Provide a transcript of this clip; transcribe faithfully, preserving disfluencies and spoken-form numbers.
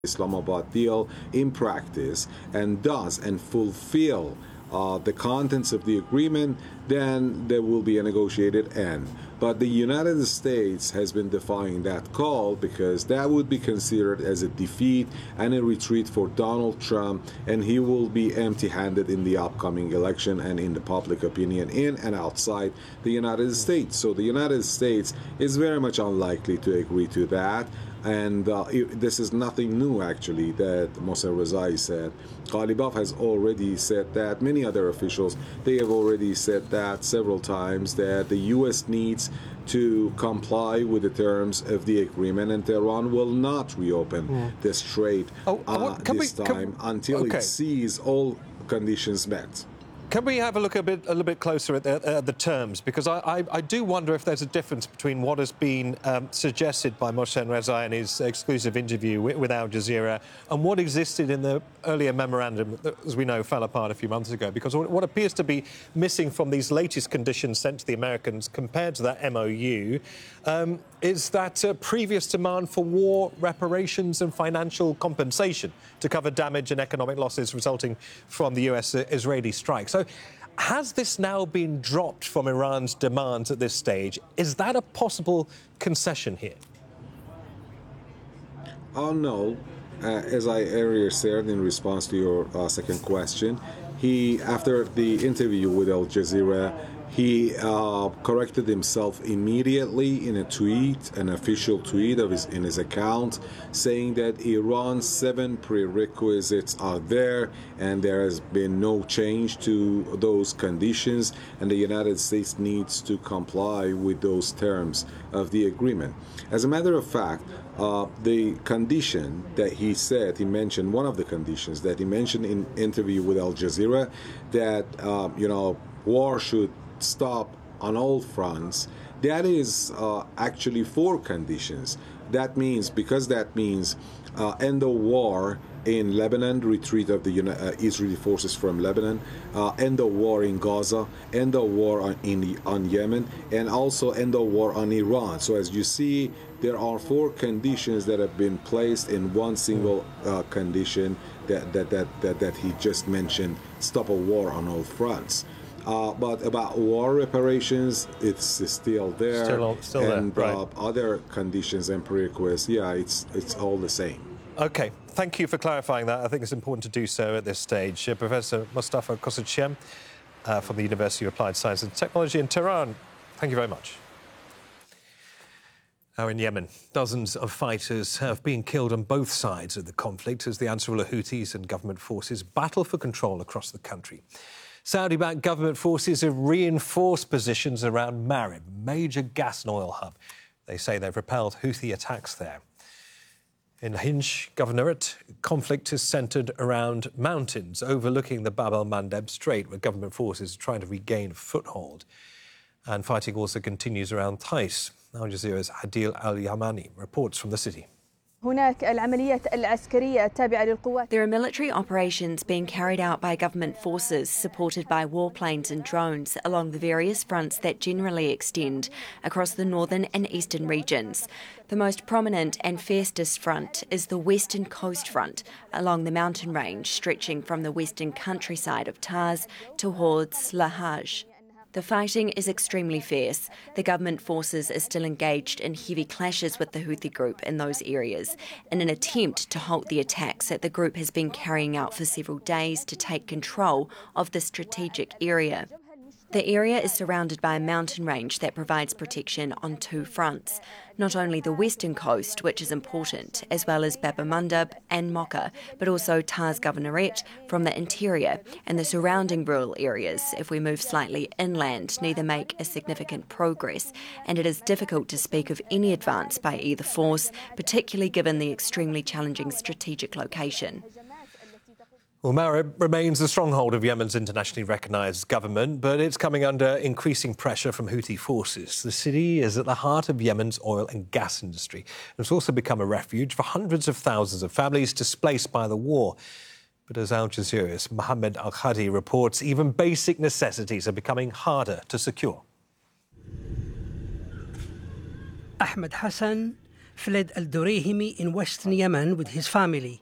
Islamabad deal in practice and does and fulfill uh, the contents of the agreement, then there will be a negotiated end. But the United States has been defying that call because that would be considered as a defeat and a retreat for Donald Trump, and he will be empty-handed in the upcoming election and in the public opinion in and outside the United States. So the United States is very much unlikely to agree to that. And uh, it, this is nothing new, actually, that Mohsen Rezai said. Ghalibaf has already said that. Many other officials, they have already said that several times, that the U S needs to comply with the terms of the agreement, and Tehran will not reopen mm. the strait oh, uh, this we, time can, until okay. it sees all conditions met. Can we have a look a bit, a little bit closer at the, uh, the terms? Because I, I, I do wonder if there's a difference between what has been um, suggested by Mohsen Rezai in his exclusive interview with, with Al Jazeera and what existed in the earlier memorandum that, as we know, fell apart a few months ago. Because what appears to be missing from these latest conditions sent to the Americans compared to that M O U um, is that uh, previous demand for war reparations and financial compensation to cover damage and economic losses resulting from the U S-Israeli strike. So has this now been dropped from Iran's demands at this stage? Is that a possible concession here? Oh, no. Uh, as I earlier said in response to your uh, second question, he, after the interview with Al Jazeera, he uh, corrected himself immediately in a tweet, an official tweet of his in his account, saying that Iran's seven prerequisites are there and there has been no change to those conditions, and the United States needs to comply with those terms of the agreement. As a matter of fact, uh, the condition that he said, he mentioned, one of the conditions that he mentioned in interview with Al Jazeera, that, uh, you know, war should stop on all fronts, that is uh, actually four conditions. That means, because that means uh, end of war in Lebanon, retreat of the uh, Israeli forces from Lebanon, uh, end of war in Gaza, end of war on, in, on Yemen, and also end of war on Iran. So as you see, there are four conditions that have been placed in one single uh, condition that, that, that, that, that he just mentioned, stop a war on all fronts. Uh, but about war reparations, it's still there, still, still and there. Right. uh, other conditions and prerequisites, yeah, it's it's all the same. OK, thank you for clarifying that. I think it's important to do so at this stage. Uh, Professor Mustafa Kosachev uh, from the University of Applied Science and Technology in Tehran, thank you very much. Now in Yemen, dozens of fighters have been killed on both sides of the conflict as the Ansarullah Houthis and government forces battle for control across the country. Saudi-backed government forces have reinforced positions around Marib, a major gas and oil hub. They say they've repelled Houthi attacks there. In Hinj Governorate, conflict is centred around mountains overlooking the Bab el-Mandeb Strait, where government forces are trying to regain a foothold. And fighting also continues around Thais. Al Jazeera's Adil Al-Yamani reports from the city. There are military operations being carried out by government forces supported by warplanes and drones along the various fronts that generally extend across the northern and eastern regions. The most prominent and fiercest front is the Western Coast Front along the mountain range stretching from the western countryside of Tars towards Lahaj. The fighting is extremely fierce. The government forces are still engaged in heavy clashes with the Houthi group in those areas in an attempt to halt the attacks that the group has been carrying out for several days to take control of the strategic area. The area is surrounded by a mountain range that provides protection on two fronts. Not only the western coast, which is important, as well as Bab el-Mandeb and Mocha, but also Tars Governorate from the interior, and the surrounding rural areas, if we move slightly inland, neither make a significant progress, and it is difficult to speak of any advance by either force, particularly given the extremely challenging strategic location. Well, Marib remains the stronghold of Yemen's internationally recognised government, but it's coming under increasing pressure from Houthi forces. The city is at the heart of Yemen's oil and gas industry, and it's also become a refuge for hundreds of thousands of families displaced by the war. But as Al Jazeera's Mohammed Al-Khadi reports, even basic necessities are becoming harder to secure. Ahmed Hassan fled Al-Durayhimi in western Yemen with his family.